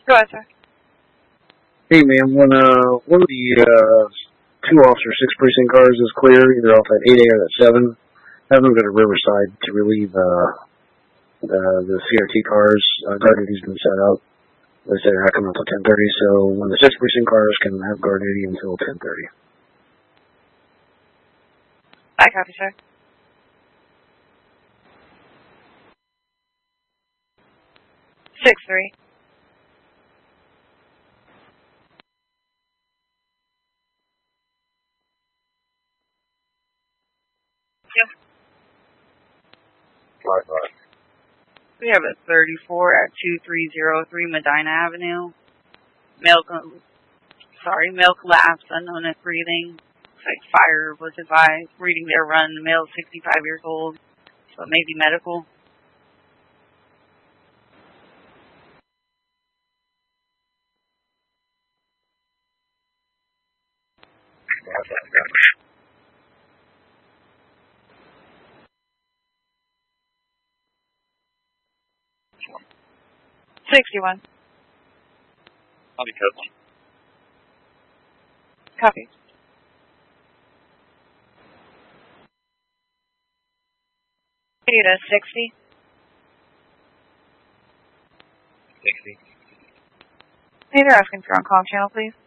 Go ahead, sir. Hey, ma'am, when one of the 2-officer 6 precinct cars is clear, either off at 8A or at 7, have them go to Riverside to relieve the CRT cars. Guard duty's been set up. They said they're not coming until 10:30, so when the 6 precinct cars can have guard duty until 10:30. I copy, sir. Six 3. Yep. 5-5. We have a 34 at 2303 Medina Avenue. Male collapse, unknown at breathing. Looks like fire was advised. Reading their run. The male 65 years old, so it may be medical. Gotcha. 61. Copy, code 1. Copy. Need a 60. 60. Peter, asking for on-call channel, please.